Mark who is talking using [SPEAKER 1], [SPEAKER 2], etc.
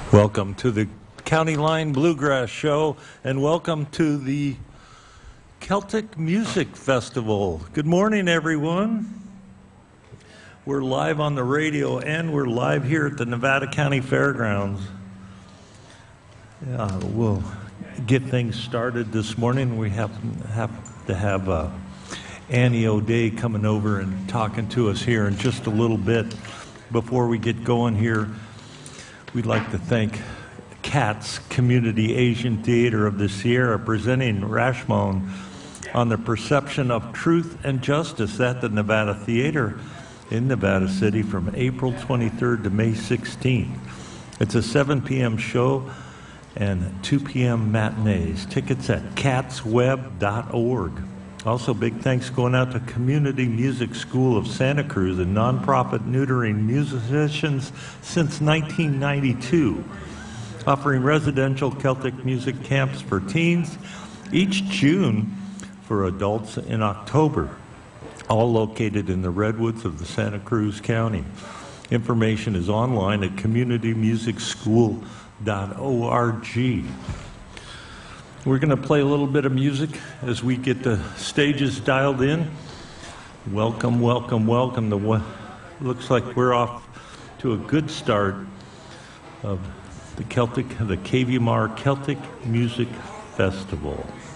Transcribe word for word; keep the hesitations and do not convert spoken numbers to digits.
[SPEAKER 1] Welcome to the County Line Bluegrass Show, and welcome to the Celtic Music Festival. Good morning, everyone. We're live on the radio, and we're live here at the Nevada County Fairgrounds. Yeah, we'll get things started this morning. We have, have to have uh, Annie O'Day coming over and talking to us here in just a little bit. Before we get going here, we'd like to thank CATS, Community Asian Theater of the Sierra, presenting Rashomon on the perception of truth and justice at the Nevada Theater in Nevada City from April twenty-third to May sixteenth. It's a seven p m show and two p m matinees. Tickets at cats web dot org. Also, big thanks going out to Community Music School of Santa Cruz, a nonprofit neutering musicians since nineteen ninety-two, offering residential Celtic music camps for teens each June, for adults in October, all located in the Redwoods of the Santa Cruz County. Information is online at community music school dot org. We're going to play a little bit of music as we get the stages dialed in. Welcome, welcome, welcome. The looks like we're off to a good start of the Celtic, the K V M R Celtic Music Festival.